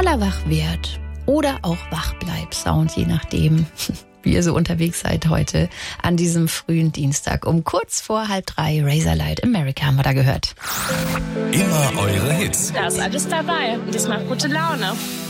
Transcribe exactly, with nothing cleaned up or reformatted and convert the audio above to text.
toller Wachwert oder auch Wachbleib-Sound, je nachdem, wie ihr so unterwegs seid heute an diesem frühen Dienstag. Um kurz vor halb drei Razorlight America haben wir da gehört. Immer eure Hits. Da ist alles dabei und das macht gute Laune.